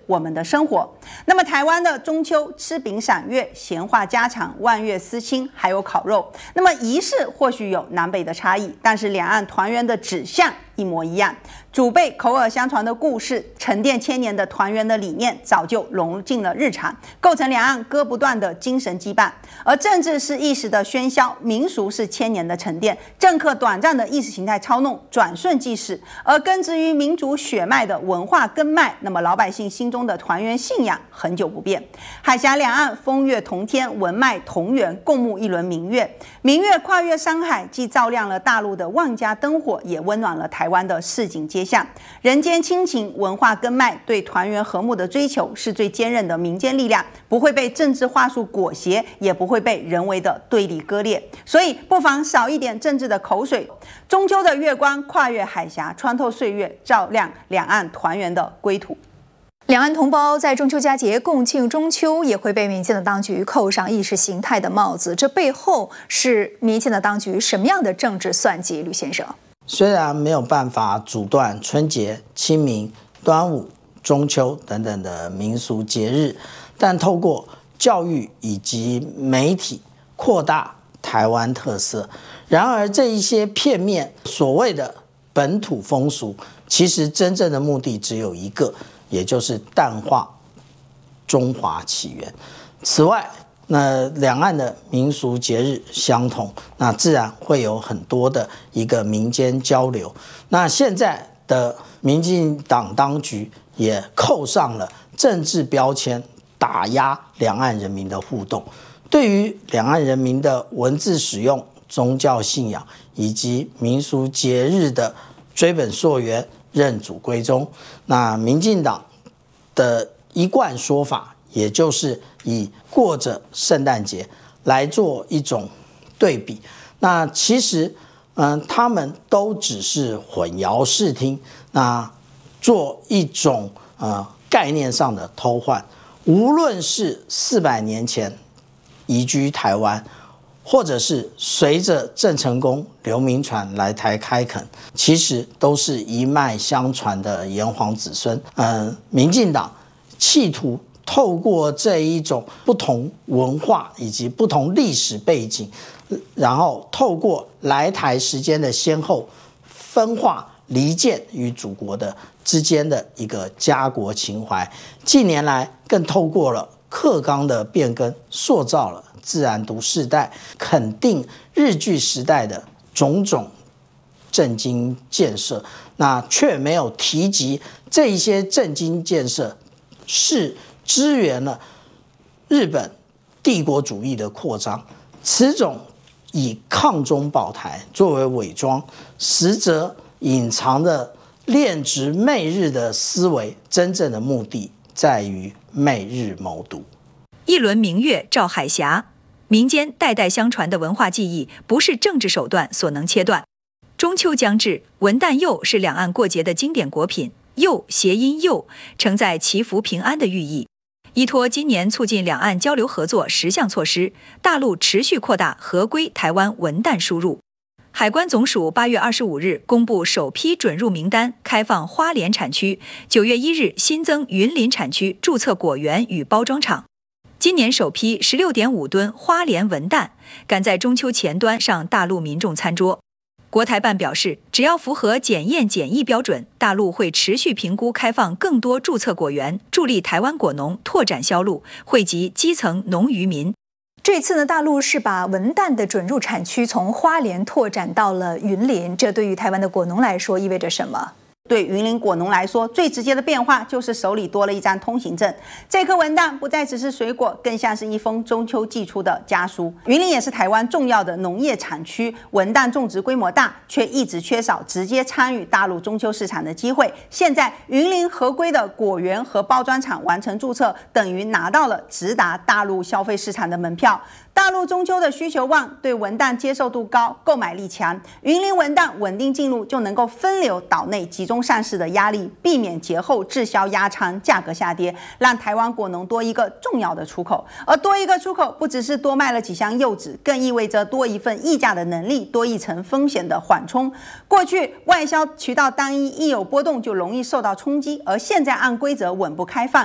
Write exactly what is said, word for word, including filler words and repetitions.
我们的生活。那么台湾的中秋吃饼赏月、闲话家常、万月思亲，还有烤肉。那么仪式或许有南北的差异，但是两岸团圆的指向一模一样。祖辈口耳相传的故事，沉淀千年的团圆的理念，早就融进了日常，构成两岸割不断的精神羁绊。而政治是一时的喧嚣，民俗是千年的沉淀，政客短暂的意识形态操弄，转瞬即逝。而根植于民族血脉的文化根脉，那么老百姓心中的团圆信仰恒久不变。海峡两岸风月同天，文脉同源，共沐一轮明月。明月跨越山海，既照亮了大陆的万家灯火，也温暖了台湾的市井街巷。人间亲情、文化根脉，对团圆和睦的追求，是最坚韧的民间力量，不会被政治话术裹挟，也不会被人为的对立割裂。所以不妨少一点政治的口水。中秋的月光跨越海峡，穿透岁月，照亮两岸团圆的归途。 两岸同胞在中秋佳节共庆中秋，也会被民进的当局扣上意识形态的帽子，这背后是民进的当局什么样的政治算计？吕先生， 虽然没有办法阻断春节、清明、端午、中秋等等的民俗节日，但透过教育以及媒体扩大台湾特色。然而这一些片面所谓的本土风俗，其实真正的目的只有一个，也就是淡化中华起源。此外，那两岸的民俗节日相同，那自然会有很多的一个民间交流。那现在的民进党当局也扣上了政治标签，打压两岸人民的互动，对于两岸人民的文字使用、宗教信仰以及民俗节日的追本溯源、认祖归宗，那民进党的一贯说法，也就是以过着圣诞节来做一种对比。那其实，嗯，他们都只是混淆视听，那做一种呃概念上的偷换。无论是四百年前移居台湾，或者是随着郑成功、刘铭传来台开垦，其实都是一脉相传的炎黄子孙。嗯，民进党企图透过这一种不同文化以及不同历史背景，然后透过来台时间的先后，分化离间与祖国的之间的一个家国情怀。近年来更透过了课纲的变更，塑造了自然读世代，肯定日据时代的种种政经建设，那却没有提及这一些政经建设是支援了日本帝国主义的扩张。此种以抗中保台作为伪装，实则隐藏的恋殖媚日的思维，真正的目的在于媚日谋独。 一轮明月照海峡，民间代代相传的文化记忆，不是政治手段所能切断。中秋将至，文旦柚是两岸过节的经典果品，柚谐音佑，承载祈福平安的寓意。依托今年促进两岸交流合作十项措施，大陆持续扩大合规台湾文旦输入。海关总署八月二十五日公布首批准入名单，开放花莲产区，九月一日新增云林产区注册果园与包装厂。今年首批十六点五吨花莲文旦，赶在中秋前端上大陆民众餐桌。国台办表示，只要符合检验检疫标准，大陆会持续评估开放更多注册果园，助力台湾果农拓展销路，惠及基层农渔民。 这次呢，大陆是把文旦的准入产区从花莲拓展到了云林，这对于台湾的果农来说意味着什么？ 对云林果农来说，最直接的变化就是手里多了一张通行证。这颗文旦不再只是水果，更像是一封中秋寄出的家书。云林也是台湾重要的农业产区，文旦种植规模大，却一直缺少直接参与大陆中秋市场的机会。现在云林合规的果园和包装厂完成注册，等于拿到了直达大陆消费市场的门票。大陆中秋的需求旺，对文旦接受度高，购买力强，云林文旦稳定进入，就能够分流岛内集中上市的压力，避免节后滞销压仓，价格下跌，让台湾果农多一个重要的出口。而多一个出口，不只是多卖了几箱柚子，更意味着多一份议价的能力，多一层风险的缓冲。过去外销渠道单一，一有波动就容易受到冲击，而现在按规则稳步开放，